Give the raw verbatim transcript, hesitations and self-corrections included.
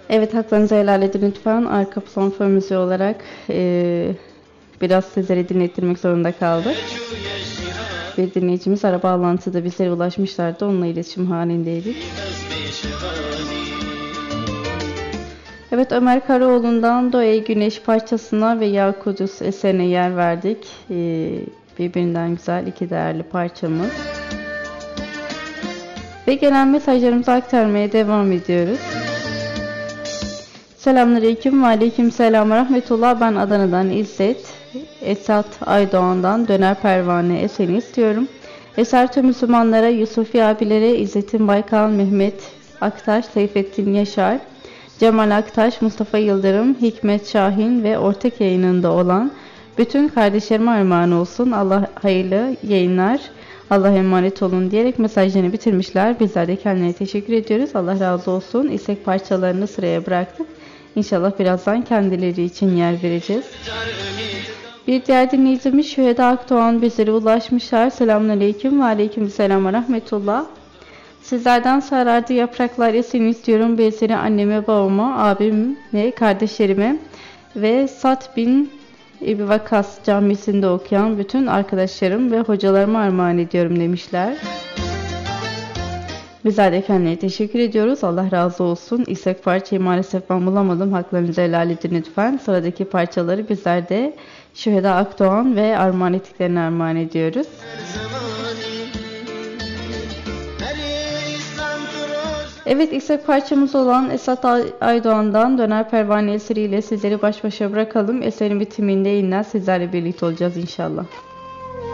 Evet, haklarınızı helal edin lütfen. Arka son fön müziği olarak eee, biraz sizlere dinlettirmek zorunda kaldık. Bir dinleyicimiz ara bağlantıda bizlere ulaşmışlardı. Onunla iletişim halindeydik. Evet, Ömer Karaoğlu'ndan Doğu Ey Güneş parçasına ve Ya Kudüs eserine yer verdik. Ee, birbirinden güzel iki değerli parçamız. Ve gelen mesajlarımızı aktarmaya devam ediyoruz. Selamünaleyküm ve aleyküm selam ve rahmetullah. Ben Adana'dan İzzet. Esat Aydoğan'dan Döner Pervane eserini istiyorum. Eser tüm Müslümanlara, Yusufi abilere, İzzettin Baykal, Mehmet Aktaş, Seyfettin Yaşar, Cemal Aktaş, Mustafa Yıldırım, Hikmet Şahin ve ortak yayınında olan bütün kardeşlerime armağan olsun. Allah hayırlı yayınlar, Allah'a emanet olun diyerek mesajlarını bitirmişler. Bizler de kendilerine teşekkür ediyoruz. Allah razı olsun. İstek parçalarını sıraya bıraktık. İnşallah birazdan kendileri için yer vereceğiz. Bir diğer dinleyicimiz Şüheda Akdoğan bizlere ulaşmışlar. Selamünaleyküm ve aleykümselam ve rahmetullah. Sizlerden sarardı yapraklar esini istiyorum. Bu eseri anneme, babama, abime, kardeşlerime ve Sat bin Ebi Vakkas camisinde okuyan bütün arkadaşlarım ve hocalarıma armağan ediyorum demişler. Bizler de kendilerine teşekkür ediyoruz. Allah razı olsun. İstek parçayı maalesef ben bulamadım. Haklarınızı helal edin lütfen. Sıradaki parçaları bizler de Şüheda Akdoğan ve armağan ettiklerine armağan ediyoruz. Evet, istek parçamız olan Esat Aydoğan'dan Döner Pervane eseriyle sizleri baş başa bırakalım. Eserin bitiminde yine sizlerle birlikte olacağız inşallah.